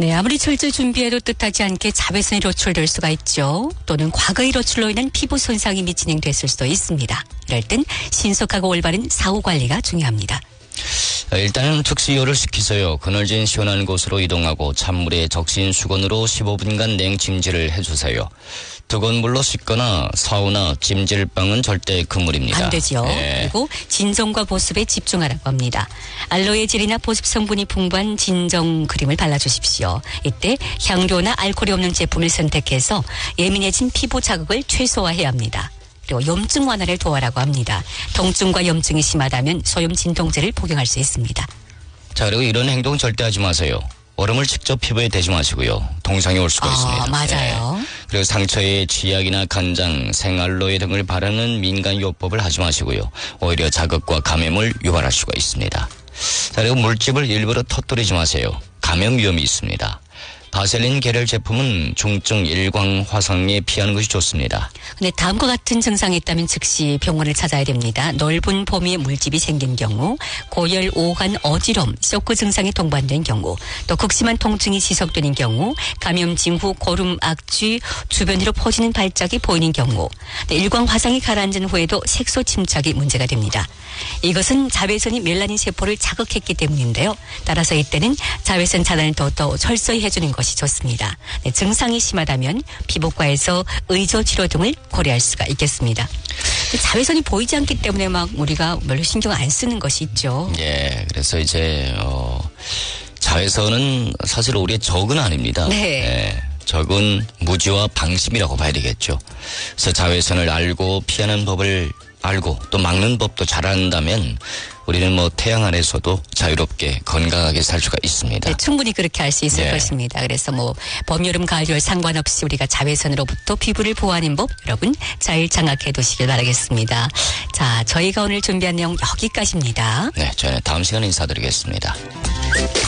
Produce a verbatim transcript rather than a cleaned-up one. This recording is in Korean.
네, 아무리 철저히 준비해도 뜻하지 않게 자외선이 노출될 수가 있죠. 또는 과거의 노출로 인한 피부 손상이 미 진행됐을 수도 있습니다. 이럴 땐 신속하고 올바른 사후 관리가 중요합니다. 일단은 특수요를 시키서요. 그늘진 시원한 곳으로 이동하고 찬물에 적신 수건으로 십오 분간 냉찜질을 해주세요. 뜨거운 물로 씻거나 사우나, 찜질방은 절대 금물입니다. 안 되죠. 네. 그리고 진정과 보습에 집중하라고 합니다. 알로에 젤이나 보습 성분이 풍부한 진정 크림을 발라주십시오. 이때 향료나 알코올이 없는 제품을 선택해서 예민해진 피부 자극을 최소화해야 합니다. 그리고 염증 완화를 도와라고 합니다. 통증과 염증이 심하다면 소염 진통제를 복용할 수 있습니다. 자, 그리고 이런 행동 절대 하지 마세요. 얼음을 직접 피부에 대지 마시고요. 동상이 올 수가 아, 있습니다. 맞아요. 네. 그리고 상처에 치약이나 간장, 생알로에 등을 바르는 민간 요법을 하지 마시고요. 오히려 자극과 감염을 유발할 수가 있습니다. 자, 그리고 물집을 일부러 터뜨리지 마세요. 감염 위험이 있습니다. 바셀린 계열 제품은 중증 일광 화상에 피하는 것이 좋습니다. 근데 다음과 같은 증상이 있다면 즉시 병원을 찾아야 됩니다. 넓은 범위에 물집이 생긴 경우, 고열, 오한, 어지럼, 쇼크 증상이 동반된 경우, 또 극심한 통증이 지속되는 경우, 감염 징후, 고름, 악취, 주변으로 퍼지는 발작이 보이는 경우, 일광 화상이 가라앉은 후에도 색소 침착이 문제가 됩니다. 이것은 자외선이 멜라닌 세포를 자극했기 때문인데요. 따라서 이때는 자외선 차단을 더더 철저히 해주는 것이 좋습니다. 네, 증상이 심하다면 피부과에서 의조 치료 등을 고려할 수가 있겠습니다. 자외선이 보이지 않기 때문에 막 우리가 별로 신경 안 쓰는 것이 있죠. 예, 그래서 이제 어, 자외선은 사실 우리의 적은 아닙니다. 네. 예, 적은 무지와 방심이라고 봐야 되겠죠. 그래서 자외선을 알고 피하는 법을 알고 또 막는 법도 잘 안다면 우리는 뭐 태양 아래서도 자유롭게 건강하게 살 수가 있습니다. 네, 충분히 그렇게 할 수 있을 네. 것입니다. 그래서 뭐 봄, 여름, 가을, 겨울 상관없이 우리가 자외선으로부터 피부를 보호하는 법 여러분 잘 장악해 두시길 바라겠습니다. 자, 저희가 오늘 준비한 내용 여기까지입니다. 네, 저희는 다음 시간에 인사드리겠습니다.